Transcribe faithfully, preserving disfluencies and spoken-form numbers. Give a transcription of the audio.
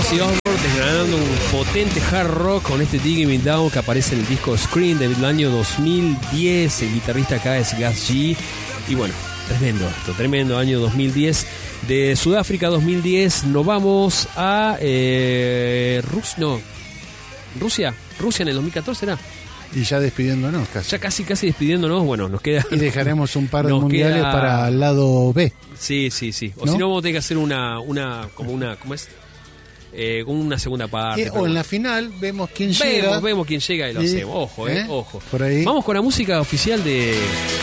Ozzy Osbourne desgranando un potente hard rock con este Digging Me Down que aparece en el disco Scream del año dos mil diez. El guitarrista acá es Gus G. Y bueno, tremendo esto, tremendo año dos mil diez. De Sudáfrica dos mil diez nos vamos a eh, Rus, no, Rusia. Rusia en el dos mil catorce era. Y ya despidiéndonos casi. Ya casi, casi despidiéndonos. Bueno, nos queda... Y dejaremos un par de nos mundiales queda... para el lado B. Sí, sí, sí. O ¿No? si no, vamos a tener que hacer una, una, como una, ¿cómo es? Eh, una segunda parte. Eh, o en la final vemos quién vemos, llega. Vemos quién llega y lo y, hacemos. Ojo, eh, ¿eh? ojo. Por ahí. Vamos con la música oficial de...